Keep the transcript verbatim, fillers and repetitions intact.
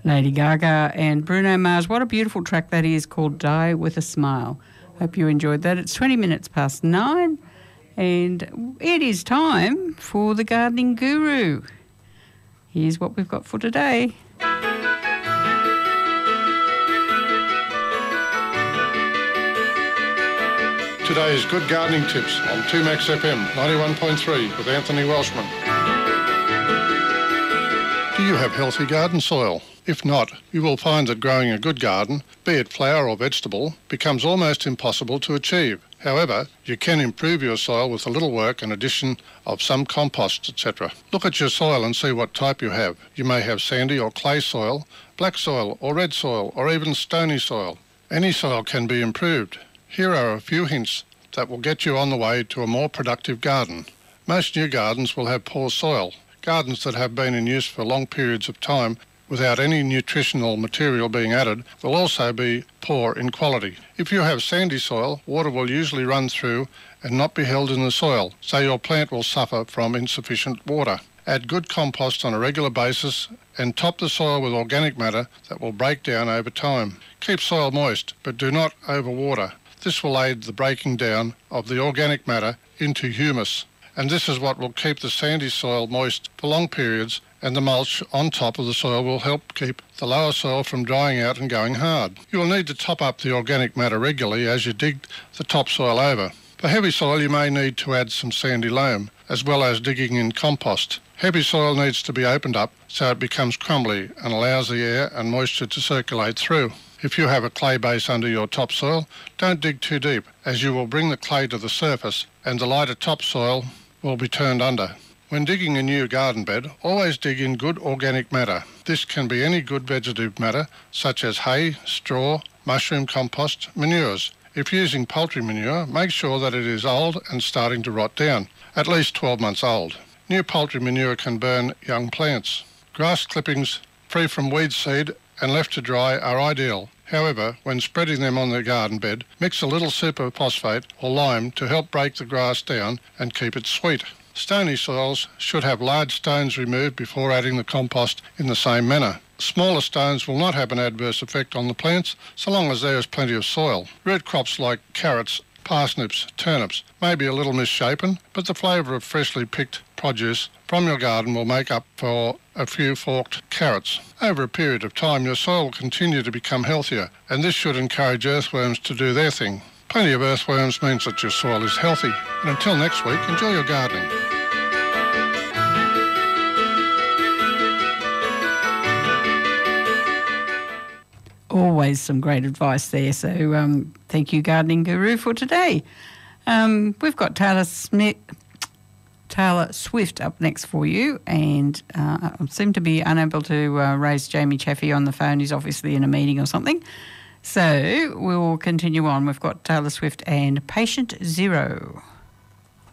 Lady Gaga and Bruno Mars. What a beautiful track that is, called Die With a Smile. Hope you enjoyed that. It's twenty minutes past nine and it is time for the Gardening Guru. Here's what we've got for today. Today's Good Gardening Tips on two Max F M ninety-one point three with Anthony Welshman. Do you have healthy garden soil? If not, you will find that growing a good garden, be it flower or vegetable, becomes almost impossible to achieve. However, you can improve your soil with a little work and addition of some compost, et cetera. Look at your soil and see what type you have. You may have sandy or clay soil, black soil or red soil, or even stony soil. Any soil can be improved. Here are a few hints that will get you on the way to a more productive garden. Most new gardens will have poor soil. Gardens that have been in use for long periods of time without any nutritional material being added will also be poor in quality. If you have sandy soil, water will usually run through and not be held in the soil, so your plant will suffer from insufficient water. Add good compost on a regular basis and top the soil with organic matter that will break down over time. Keep soil moist, but do not overwater. This will aid the breaking down of the organic matter into humus, and this is what will keep the sandy soil moist for long periods, and the mulch on top of the soil will help keep the lower soil from drying out and going hard. You will need to top up the organic matter regularly as you dig the topsoil over. For heavy soil, you may need to add some sandy loam, as well as digging in compost. Heavy soil needs to be opened up so it becomes crumbly and allows the air and moisture to circulate through. If you have a clay base under your topsoil, don't dig too deep, as you will bring the clay to the surface and the lighter topsoil will be turned under. When digging a new garden bed, always dig in good organic matter. This can be any good vegetative matter, such as hay, straw, mushroom compost, manures. If using poultry manure, make sure that it is old and starting to rot down, at least twelve months old. New poultry manure can burn young plants. Grass clippings free from weed seed and left to dry are ideal. However, when spreading them on the garden bed, mix a little superphosphate or lime to help break the grass down and keep it sweet. Stony soils should have large stones removed before adding the compost in the same manner. Smaller stones will not have an adverse effect on the plants so long as there is plenty of soil. Root crops like carrots, parsnips, turnips may be a little misshapen, but the flavour of freshly picked produce from your garden will make up for a few forked carrots. Over a period of time, your soil will continue to become healthier, and this should encourage earthworms to do their thing. Plenty of earthworms means that your soil is healthy. And until next week, enjoy your gardening. Always some great advice there. So um, thank you, Gardening Guru, for today. Um, we've got Taylor Smith, Taylor Swift up next for you, and uh, I seem to be unable to uh, raise Jamie Chaffee on the phone. He's obviously in a meeting or something. So we'll continue on. We've got Taylor Swift and Patient Zero.